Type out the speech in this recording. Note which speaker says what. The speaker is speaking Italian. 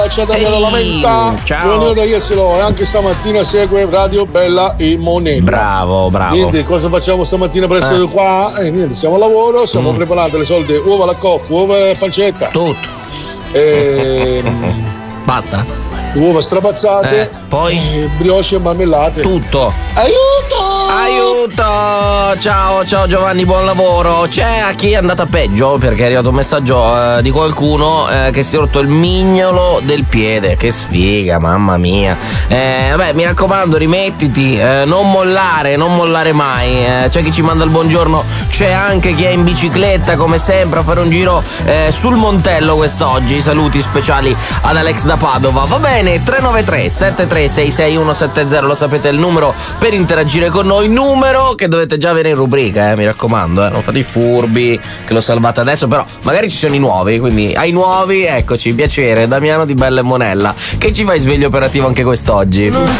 Speaker 1: C'è Daniele Lamenta,
Speaker 2: ciao.
Speaker 1: da Jesolo, e anche stamattina segue Radio Bella e Monella.
Speaker 2: Bravo.
Speaker 1: Quindi cosa facciamo stamattina per essere qua? Niente, siamo al lavoro, stiamo preparando le solite uova alla cocca, uova e pancetta.
Speaker 2: Tutto. Basta?
Speaker 1: Uova strapazzate,
Speaker 2: poi
Speaker 1: brioche e marmellate.
Speaker 2: Tutto.
Speaker 1: Aiuto!
Speaker 2: Ciao Giovanni, buon lavoro. C'è a chi è andata peggio, perché è arrivato un messaggio di qualcuno che si è rotto il mignolo del piede. Che sfiga, mamma mia. Vabbè, mi raccomando, rimettiti, non mollare mai. C'è chi ci manda il buongiorno, c'è anche chi è in bicicletta come sempre a fare un giro sul Montello quest'oggi. Saluti speciali ad Alex da Padova. Va bene, 393 73 66170, lo sapete il numero per interagire con noi, numero che dovete già avere in rubrica, mi raccomando, non fate i furbi che lo salvate adesso, però magari ci sono i nuovi, quindi ai nuovi eccoci, piacere, Damiano di Bella e Monella, che ci fai sveglio operativo anche quest'oggi.